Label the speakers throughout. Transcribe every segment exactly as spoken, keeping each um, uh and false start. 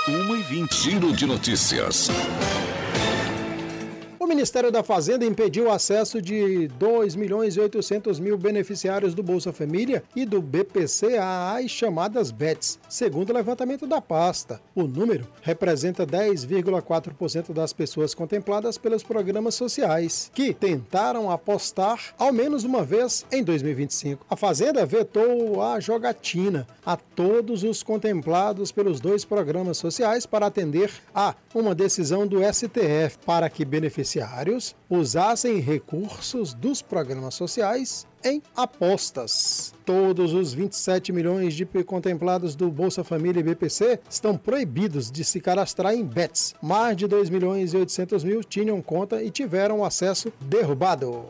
Speaker 1: uma e vinte. Giro de notícias.
Speaker 2: O Ministério da Fazenda impediu o acesso de dois milhões e oitocentos mil beneficiários do Bolsa Família e do B P C às chamadas B E Ts, segundo o levantamento da pasta. O número representa dez vírgula quatro por cento das pessoas contempladas pelos programas sociais, que tentaram apostar ao menos uma vez em dois mil e vinte e cinco. A Fazenda vetou a jogatina a todos os contemplados pelos dois programas sociais para atender a uma decisão do S T F para que beneficiários usassem recursos dos programas sociais em apostas. Todos os vinte e sete milhões de contemplados do Bolsa Família e B P C estão proibidos de se cadastrar em B E Ts. Mais de dois milhões e oitocentos mil tinham conta e tiveram o acesso derrubado.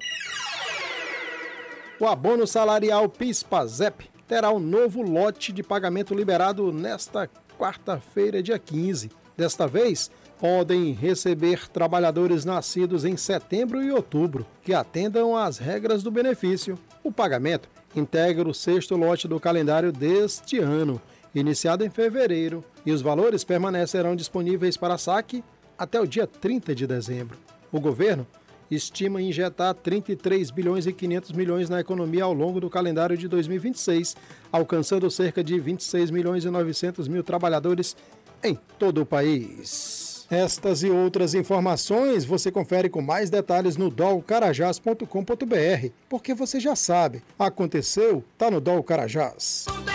Speaker 2: O abono salarial PIS/PASEP terá um novo lote de pagamento liberado nesta quarta-feira, dia quinze. Desta vez, podem receber trabalhadores nascidos em setembro e outubro, que atendam às regras do benefício. O pagamento integra o sexto lote do calendário deste ano, iniciado em fevereiro, e os valores permanecerão disponíveis para saque até o dia trinta de dezembro. O governo estima injetar trinta e três bilhões e quinhentos milhões na economia ao longo do calendário de dois mil e vinte e seis, alcançando cerca de vinte e seis milhões e novecentos mil trabalhadores em todo o país. Estas e outras informações você confere com mais detalhes no dol carajás ponto com ponto br, porque você já sabe, aconteceu, tá no Dol Carajás.